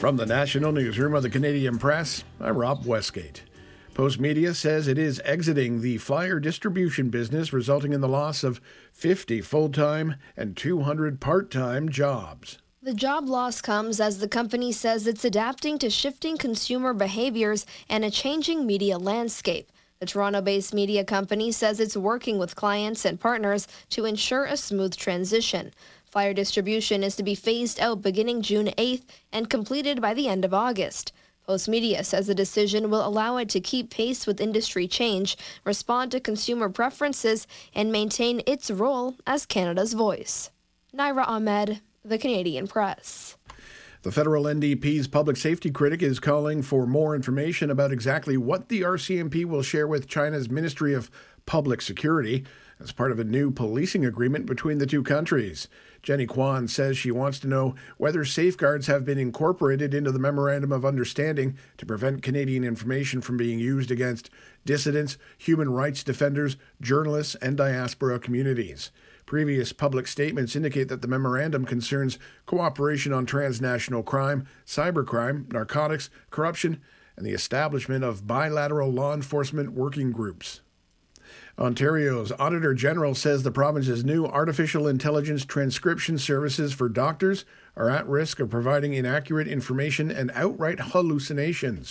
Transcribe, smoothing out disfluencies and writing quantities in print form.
From the National Newsroom of the Canadian Press, I'm Rob Westgate. Postmedia says it is exiting the flyer distribution business, resulting in the loss of 50 full-time and 200 part-time jobs. The job loss comes as the company says it's adapting to shifting consumer behaviors and a changing media landscape. The Toronto-based media company says it's working with clients and partners to ensure a smooth transition. Flyer distribution is to be phased out beginning June 8th and completed by the end of August. Postmedia says the decision will allow it to keep pace with industry change, respond to consumer preferences, and maintain its role as Canada's voice. Naira Ahmed, The Canadian Press. The federal NDP's public safety critic is calling for more information about exactly what the RCMP will share with China's Ministry of Public Security as part of a new policing agreement between the two countries. Jenny Kwan says she wants to know whether safeguards have been incorporated into the Memorandum of Understanding to prevent Canadian information from being used against dissidents, human rights defenders, journalists, and diaspora communities. Previous public statements indicate that the memorandum concerns cooperation on transnational crime, cybercrime, narcotics, corruption, and the establishment of bilateral law enforcement working groups. Ontario's Auditor General says the province's new artificial intelligence transcription services for doctors are at risk of providing inaccurate information and outright hallucinations.